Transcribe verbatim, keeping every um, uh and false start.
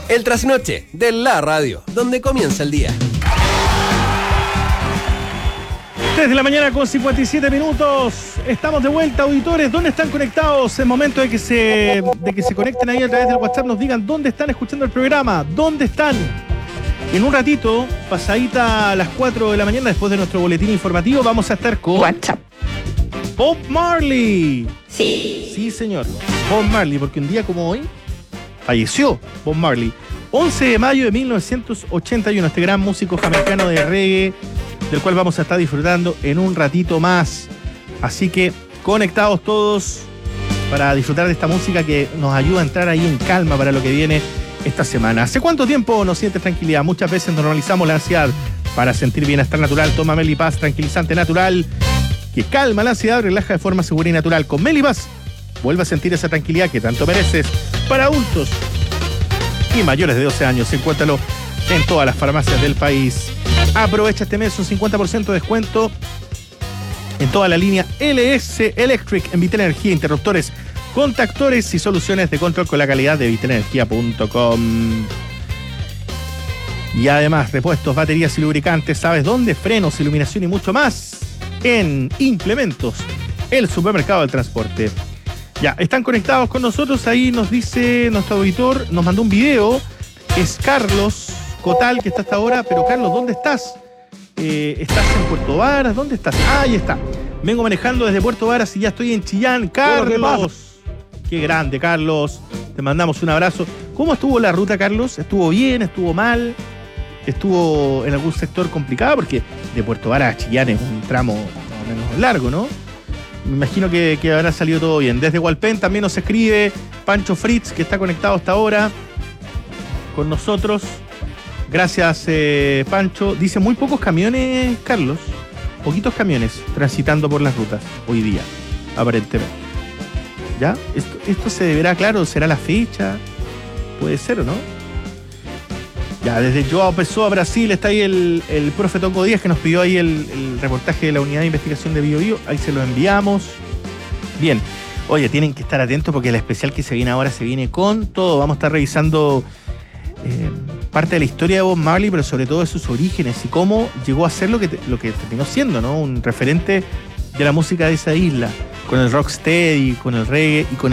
El trasnoche de la radio, donde comienza el día. Desde la mañana con cincuenta y siete minutos, estamos de vuelta, auditores. ¿Dónde están conectados? Es momento de que se de que se conecten ahí a través del WhatsApp, nos digan dónde están escuchando el programa, dónde están. En un ratito, pasadita a las cuatro de la mañana, después de nuestro boletín informativo, vamos a estar con WhatsApp. Bob Marley. Sí. Sí, señor. Bob Marley, porque un día como hoy falleció Bob Marley. once de mayo de mil novecientos ochenta y uno, este gran músico jamaicano de reggae, del cual vamos a estar disfrutando en un ratito más. Así que conectados todos para disfrutar de esta música que nos ayuda a entrar ahí en calma para lo que viene esta semana. ¿Hace cuánto tiempo nos sientes tranquilidad? Muchas veces normalizamos la ansiedad. Para sentir bienestar natural, toma Melipaz, tranquilizante natural, que calma la ansiedad, relaja de forma segura y natural. Con Melipaz, vuelve a sentir esa tranquilidad que tanto mereces. Para adultos y mayores de doce años, encuéntralo en todas las farmacias del país. Aprovecha este mes un cincuenta por ciento de descuento en toda la línea L S Electric en Vitel Energía, interruptores, contactores y soluciones de control con la calidad de vitel energía punto com. Y además, repuestos, baterías y lubricantes, ¿sabes dónde? Frenos, iluminación y mucho más en Implementos, el supermercado del transporte. Ya, están conectados con nosotros, ahí nos dice nuestro auditor, nos mandó un video, es Carlos Cotal, que está hasta ahora, pero Carlos, ¿dónde estás? Eh, ¿Estás en Puerto Varas? ¿Dónde estás? Ah, ahí está. Vengo manejando desde Puerto Varas y ya estoy en Chillán. Carlos, qué grande, Carlos. Te mandamos un abrazo. ¿Cómo estuvo la ruta, Carlos? ¿Estuvo bien? ¿Estuvo mal? ¿Estuvo en algún sector complicado? Porque de Puerto Varas a Chillán es un tramo más o menos largo, ¿no? Me imagino que, que habrá salido todo bien. Desde Hualpén también nos escribe Pancho Fritz, que está conectado hasta ahora con nosotros. Gracias, eh, Pancho. Dice muy pocos camiones, Carlos. Poquitos camiones transitando por las rutas hoy día, aparentemente. ¿Ya? Esto, esto se deberá, claro, será la fecha. Puede ser, ¿o no? Ya, desde Joao Pessoa, Brasil, está ahí el, el profe Toco Díaz, que nos pidió ahí el, el reportaje de la unidad de investigación de Bio Bio. Ahí se lo enviamos. Bien. Oye, tienen que estar atentos porque el especial que se viene ahora se viene con todo. Vamos a estar revisando eh, parte de la historia de Bob Marley, pero sobre todo de sus orígenes y cómo llegó a ser lo que, te, lo que terminó siendo, ¿no? Un referente de la música de esa isla, con el rocksteady, con el reggae y con